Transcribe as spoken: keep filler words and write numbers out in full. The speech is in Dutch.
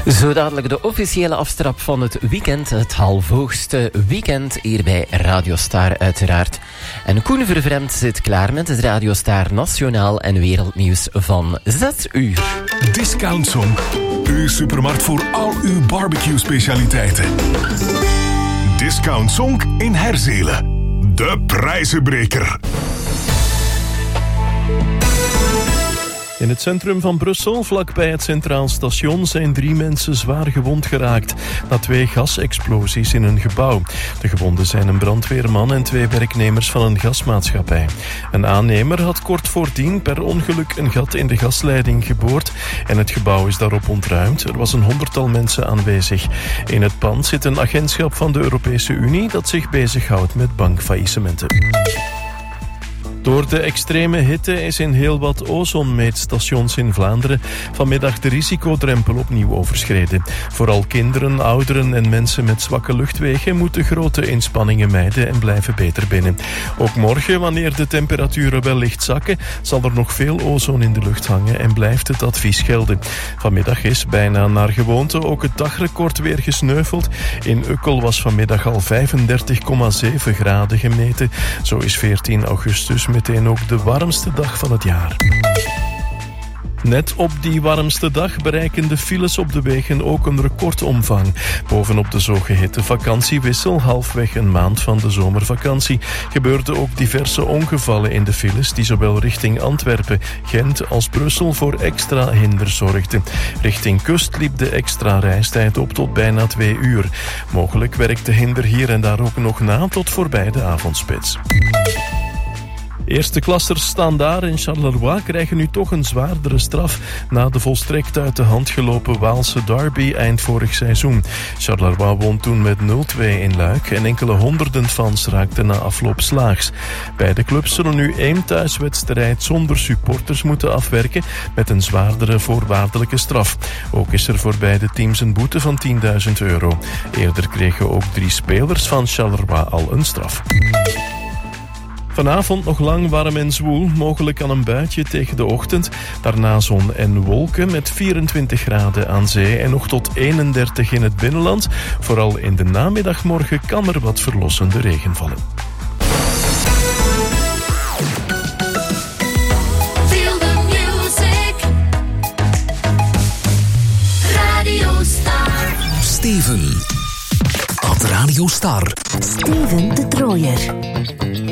Zo dadelijk de officiële aftrap van het weekend. Het halfhoogste weekend hier bij Radio Star uiteraard. En Koen Vervreemd zit klaar met het Radio Star Nationaal en Wereldnieuws van zes uur. Discount Zonk. Uw supermarkt voor al uw barbecue specialiteiten. Discount Zonk in Herzelen. De prijzenbreker. In het centrum van Brussel, vlakbij het Centraal Station, zijn drie mensen zwaar gewond geraakt na twee gasexplosies in een gebouw. De gewonden zijn een brandweerman en twee werknemers van een gasmaatschappij. Een aannemer had kort voordien per ongeluk een gat in de gasleiding geboord en het gebouw is daarop ontruimd. Er was een honderdtal mensen aanwezig. In het pand zit een agentschap van de Europese Unie dat zich bezighoudt met bankfaillissementen. Door de extreme hitte is in heel wat ozonmeetstations in Vlaanderen vanmiddag de risicodrempel opnieuw overschreden. Vooral kinderen, ouderen en mensen met zwakke luchtwegen moeten grote inspanningen mijden en blijven beter binnen. Ook morgen, wanneer de temperaturen wellicht zakken, zal er nog veel ozon in de lucht hangen en blijft het advies gelden. Vanmiddag is bijna naar gewoonte ook het dagrecord weer gesneuveld. In Ukkel was vanmiddag al vijfendertig komma zeven graden gemeten. Zo is veertien augustus meteen ook de warmste dag van het jaar. Net op die warmste dag bereiken de files op de wegen ook een recordomvang. Bovenop de zogeheten vakantiewissel, halfweg een maand van de zomervakantie, gebeurden ook diverse ongevallen in de files die zowel richting Antwerpen, Gent als Brussel voor extra hinder zorgden. Richting kust liep de extra reistijd op tot bijna twee uur. Mogelijk werkt de hinder hier en daar ook nog na tot voorbij de avondspits. Eerste klassers staan daar in Charleroi krijgen nu toch een zwaardere straf na de volstrekt uit de hand gelopen Waalse derby eind vorig seizoen. Charleroi won toen met nul twee in Luik en enkele honderden fans raakten na afloop slaags. Beide clubs zullen nu één thuiswedstrijd zonder supporters moeten afwerken met een zwaardere voorwaardelijke straf. Ook is er voor beide teams een boete van tienduizend euro. Eerder kregen ook drie spelers van Charleroi al een straf. Vanavond nog lang warm en zwoel, mogelijk aan een buitje tegen de ochtend. Daarna zon en wolken met vierentwintig graden aan zee en nog tot eenendertig in het binnenland. Vooral in de namiddagmorgen kan er wat verlossende regen vallen. Feel the music. Radio Star. Steven. Ad Radio Star. Steven de Trooier.